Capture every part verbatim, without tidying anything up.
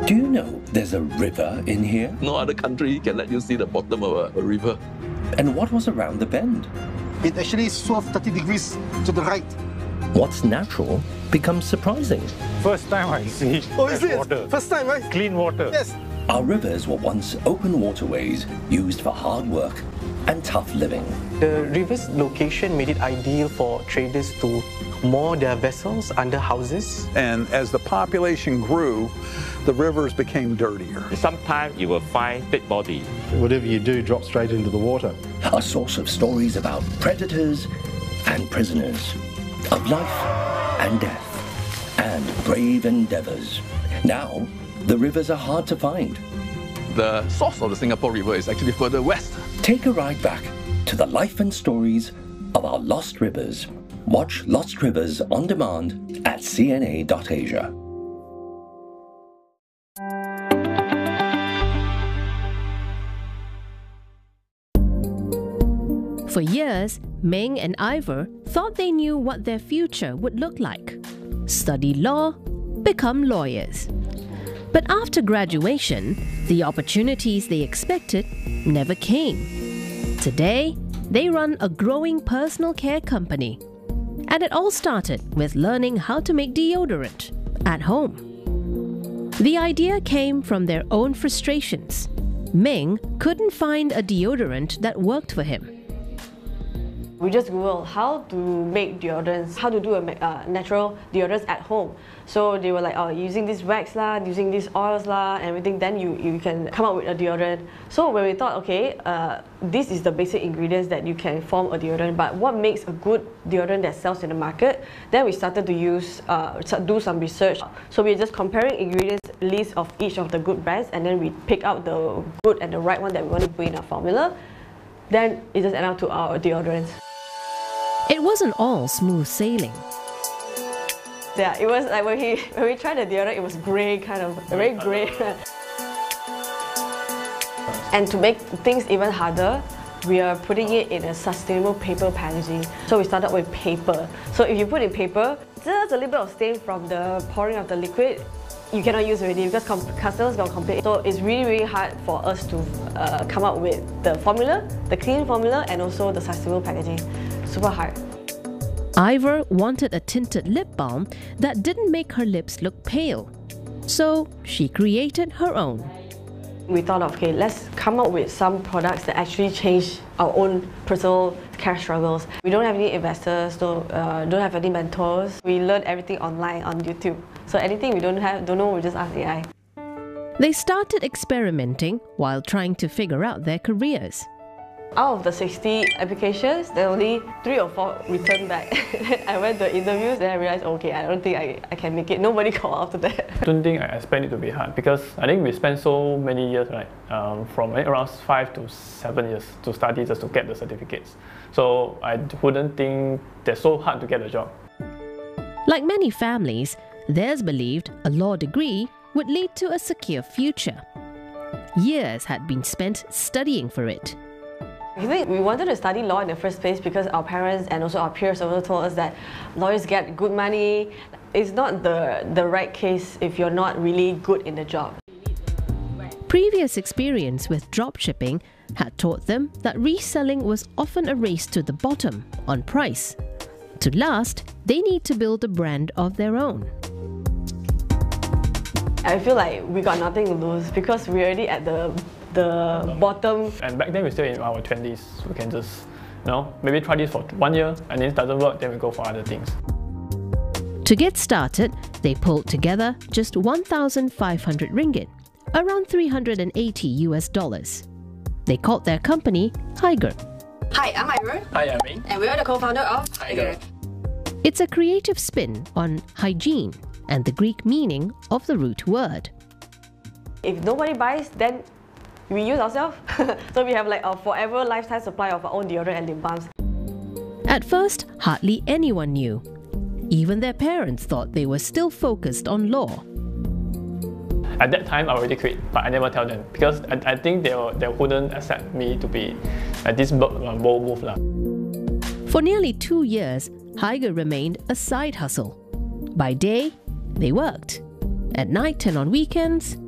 Do you know there's a river in here? No other country can let you see the bottom of a, a river. And what was around the bend? It actually swerved thirty degrees to the right. What's natural becomes surprising. First time I see Oh, is fresh it? water. First time, right? Clean water. Yes. Our rivers were once open waterways used for hard work and tough living. The river's location made it ideal for traders to moor their vessels under houses. And as the population grew, the rivers became dirtier. Sometimes you will find dead body. Whatever you do drops straight into the water. A source of stories about predators and prisoners, of life and death, and brave endeavors. Now, the rivers are hard to find. The source of the Singapore River is actually further west. Take a ride back to the life and stories of our lost rivers. Watch Lost Rivers on demand at c n a dot asia. For years, Meng and Ivor thought they knew what their future would look like. Study law, become lawyers. But after graduation, the opportunities they expected never came. Today, they run a growing personal care company. And it all started with learning how to make deodorant at home. The idea came from their own frustrations. Meng couldn't find a deodorant that worked for him. We just Googled how to make deodorants, how to do a uh, natural deodorants at home. So they were like, oh, using this wax lah, using these oils lah, and everything, then you, you can come up with a deodorant. So when we thought, okay, uh, this is the basic ingredients that you can form a deodorant, but what makes a good deodorant that sells in the market? Then we started to use, uh, do some research. So we're just comparing ingredients list of each of the good brands, and then we pick out the good and the right one that we want to put in our formula. Then it just ended up to our deodorants. It wasn't all smooth sailing. Yeah, it was like when, he, when we tried the deodorant, it was grey, kind of, very grey. And to make things even harder, we are putting it in a sustainable paper packaging. So we started with paper. So if you put in paper, just a little bit of stain from the pouring of the liquid, you cannot use already because customers will complain. So it's really, really hard for us to uh, come up with the formula, the clean formula, and also the sustainable packaging. Super hard. Ivor wanted a tinted lip balm that didn't make her lips look pale. So she created her own. We thought of, okay, let's come up with some products that actually change our own personal cash struggles. We don't have any investors, don't, uh, don't have any mentors. We learn everything online on YouTube. So anything we don't have, don't know, we just ask A I. They started experimenting while trying to figure out their careers. Out of the sixty applications, there are only three or four returned back. I went to interviews, then I realized, okay, I don't think I, I can make it. Nobody called after that. I don't think I expect it to be hard because I think we spent so many years, right? Um, from around five to seven years to study just to get the certificates. So I wouldn't think they're so hard to get a job. Like many families, theirs believed a law degree would lead to a secure future. Years had been spent studying for it. I think we wanted to study law in the first place because our parents and also our peers also told us that lawyers get good money. It's not the, the right case if you're not really good in the job. Previous experience with dropshipping had taught them that reselling was often a race to the bottom on price. To last, they need to build a brand of their own. I feel like we got nothing to lose because we're already at the the bottom. And back then we're still in our twenties. We can just, you know, maybe try this for one year, and if it doesn't work, then we go for other things. To get started, they pulled together just one thousand five hundred ringgit, around three hundred eighty US dollars. They called their company Haiger. Hi, I'm Ivor. Hi, I'm Ming. And we are the co-founder of Haiger. It's a creative spin on hygiene and the Greek meaning of the root word. If nobody buys, then we use ourselves. So we have like a forever lifetime supply of our own deodorant and lip balms. At first, hardly anyone knew. Even their parents thought they were still focused on law. At that time, I already quit, but I never tell them because I, I think they, were, they wouldn't accept me to be uh, this bold move. La. For nearly two years, Haiger remained a side hustle. By day, they worked. At night and on weekends,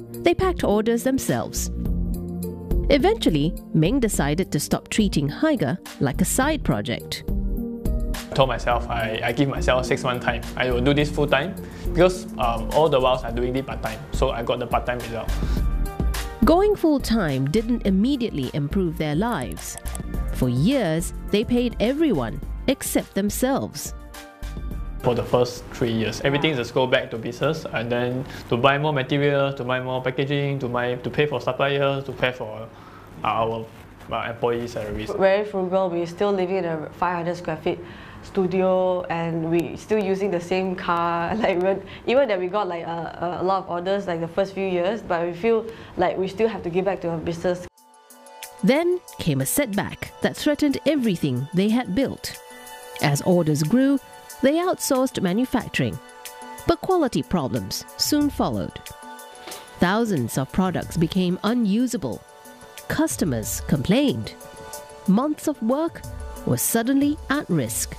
they packed orders themselves. Eventually, Ming decided to stop treating Haiger like a side project. I told myself, I, I give myself six months time. I will do this full time because um, all the while I'm doing it part time. So I got the part time result. Going full time didn't immediately improve their lives. For years, they paid everyone except themselves. For the first three years, everything just go back to business, and then to buy more material, to buy more packaging, to buy to pay for suppliers, to pay for our, our employees' salaries. Very frugal. We're still living in a five hundred square feet studio, and we still using the same car. Like when, even that we got like a, a lot of orders like the first few years, but we feel like we still have to give back to our business. Then came a setback that threatened everything they had built. As orders grew, they outsourced manufacturing, but quality problems soon followed. Thousands of products became unusable. Customers complained. Months of work were suddenly at risk.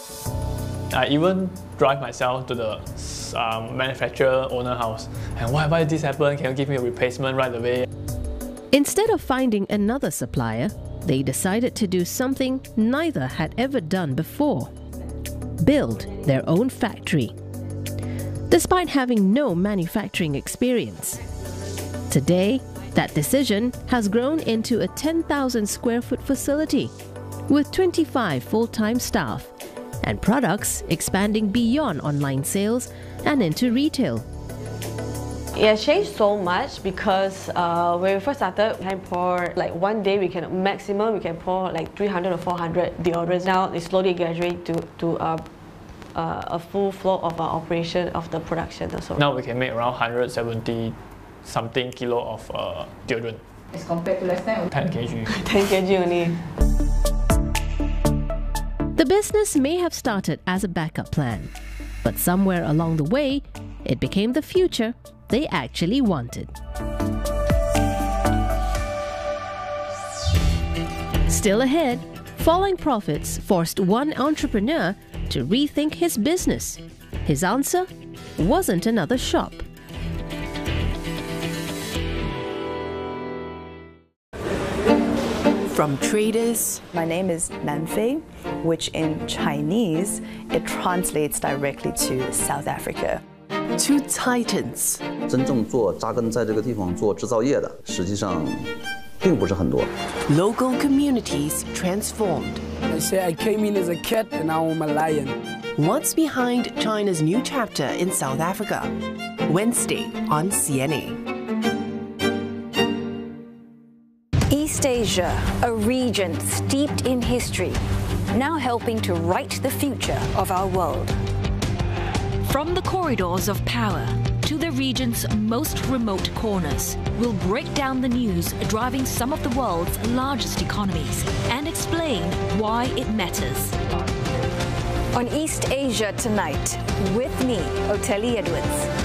I even drive myself to the um, manufacturer owner house. And why, why did this happen? Can you give me a replacement right away? Instead of finding another supplier, they decided to do something neither had ever done before. Build their own factory. Despite having no manufacturing experience. Today, that decision has grown into a ten thousand square foot facility with twenty-five full-time staff and products expanding beyond online sales and into retail. It has changed so much because uh, when we first started, we can pour like one day we can maximum we can pour like three hundred or four hundred deodorants. Now they slowly graduate to to uh, uh, a full flow of our operation of the production also. Now we can make around one hundred seventy something kilo of uh, deodorant. As compared to last time, ten kilograms. ten kilograms only. The business may have started as a backup plan, but somewhere along the way, it became the future they actually wanted. Still ahead, falling profits forced one entrepreneur to rethink his business. His answer wasn't another shop. From traders. My name is Nanfei, which in Chinese, it translates directly to South Africa. To titans. 真正做扎根在这个地方做制造业的，实际上并不是很多。 Local communities transformed. They say I came in as a cat and now I'm a lion. What's behind China's new chapter in South Africa? Wednesday on C N A. East Asia, a region steeped in history, now helping to write the future of our world. From the corridors of power to the region's most remote corners, we'll break down the news driving some of the world's largest economies and explain why it matters. On East Asia Tonight, with me, Oteli Edwards.